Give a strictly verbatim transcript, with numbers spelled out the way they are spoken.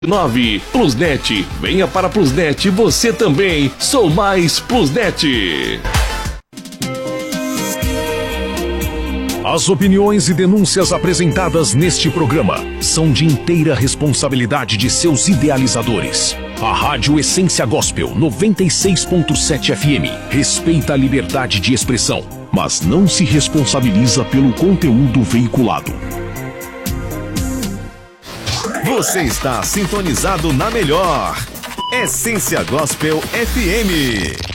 nove. Plusnet, venha para Plusnet você também. Sou mais Plusnet. As opiniões e denúncias apresentadas neste programa são de inteira responsabilidade de seus idealizadores. A Rádio Essência Gospel noventa e seis ponto sete F M respeita a liberdade de expressão, mas não se responsabiliza pelo conteúdo veiculado. Você está sintonizado na melhor Essência Gospel F M.